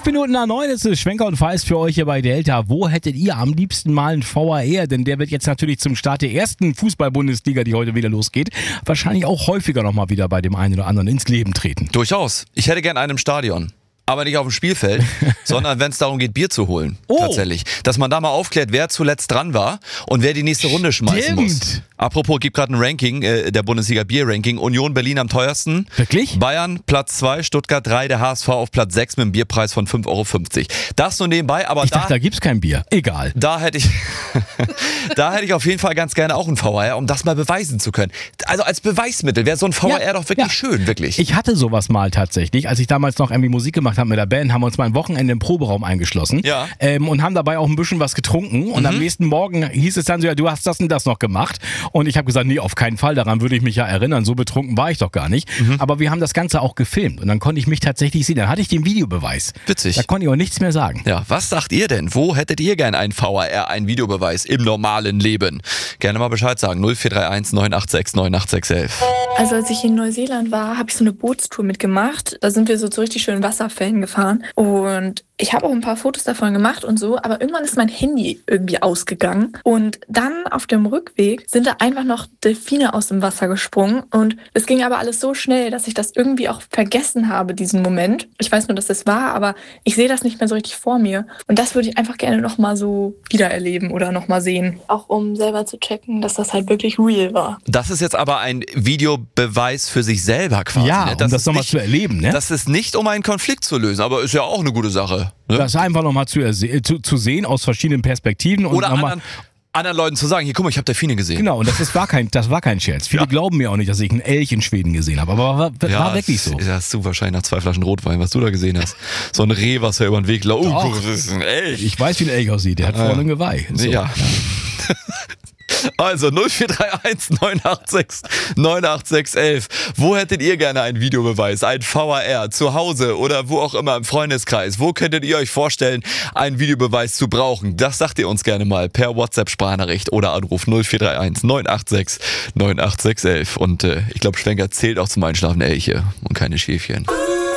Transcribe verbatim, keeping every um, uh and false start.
Fünf Minuten nach neun ist es Schwenker und Feist für euch hier bei Delta. Wo hättet ihr am liebsten mal einen V R R? Denn der wird jetzt natürlich zum Start der ersten Fußball-Bundesliga, die heute wieder losgeht, wahrscheinlich auch häufiger nochmal wieder bei dem einen oder anderen ins Leben treten. Durchaus. Ich hätte gern einen im Stadion. Aber nicht auf dem Spielfeld, sondern wenn es darum geht, Bier zu holen. Oh. Tatsächlich. Dass man da mal aufklärt, wer zuletzt dran war und wer die nächste Runde schmeißen Stimmt. muss. Apropos, gibt gerade ein Ranking, äh, der Bundesliga Bier-Ranking. Union Berlin am teuersten. Wirklich? Bayern Platz zwei, Stuttgart drei, der H S V auf Platz sechs mit einem Bierpreis von fünf Euro fünfzig. Das nur nebenbei, aber ich da... dachte, da gibt's kein Bier. Egal. Da hätte ich... da hätte ich auf jeden Fall ganz gerne auch einen V R R, um das mal beweisen zu können. Also als Beweismittel wäre so ein V R R ja, doch wirklich ja. schön, wirklich. Ich hatte sowas mal tatsächlich, als ich damals noch irgendwie Musik gemacht habe mit der Band, haben wir uns mal ein Wochenende im Proberaum eingeschlossen ja. ähm, und haben dabei auch ein bisschen was getrunken. Und mhm. am nächsten Morgen hieß es dann so, ja, du hast das und das noch gemacht. Und ich habe gesagt, nee, auf keinen Fall, daran würde ich mich ja erinnern, so betrunken war ich doch gar nicht. Mhm. Aber wir haben das Ganze auch gefilmt und dann konnte ich mich tatsächlich sehen. Dann hatte ich den Videobeweis. Witzig. Da konnte ich auch nichts mehr sagen. Ja, was sagt ihr denn? Wo hättet ihr gern einen V R R, einen Videobeweis im normalen Leben? Gerne mal Bescheid sagen. null vier drei eins neun acht sechs neun acht sechs eins eins. Also als ich in Neuseeland war, habe ich so eine Bootstour mitgemacht. Da sind wir so zu richtig schönen Wasserfällen gefahren. Und ich habe auch ein paar Fotos davon gemacht und so, aber irgendwann ist mein Handy irgendwie ausgegangen. Und dann auf dem Rückweg sind da einfach noch Delfine aus dem Wasser gesprungen. Und es ging aber alles so schnell, dass ich das irgendwie auch vergessen habe, diesen Moment. Ich weiß nur, dass das war, aber ich sehe das nicht mehr so richtig vor mir. Und das würde ich einfach gerne nochmal so wiedererleben oder nochmal sehen. Auch um selber zu checken, dass das halt wirklich real war. Das ist jetzt aber ein Videobeweis für sich selber quasi. Ja, ne? das um das nochmal zu erleben. Ne? Das ist nicht, um einen Konflikt zu lösen, aber ist ja auch eine gute Sache. Ne? Das einfach nochmal zu, zu, zu sehen aus verschiedenen Perspektiven. Und Oder noch anderen, anderen Leuten zu sagen, hier guck mal, ich habe Delfine gesehen. Genau, und das, ist, war, kein, das war kein Scherz. Viele ja. glauben mir auch nicht, dass ich einen Elch in Schweden gesehen habe, aber war, war, ja, war wirklich so. Das hast du wahrscheinlich nach zwei Flaschen Rotwein, was du da gesehen hast. So ein Reh, was er über den Weg laufen. Oh, das ist ein Elch. Ich weiß, wie ein Elch aussieht, der hat vorne ein Geweih. So. Ja. Also null vier drei eins neun acht sechs neun acht sechs eins eins. Wo hättet ihr gerne einen Videobeweis, ein V R R, zu Hause oder wo auch immer im Freundeskreis? Wo könntet ihr euch vorstellen, einen Videobeweis zu brauchen? Das sagt ihr uns gerne mal per WhatsApp-Sprachnachricht oder Anruf null vier drei eins neun acht sechs neun acht sechs eins eins. Und äh, ich glaube, Schwenker zählt auch zum Einschlafen Elche und keine Schäfchen.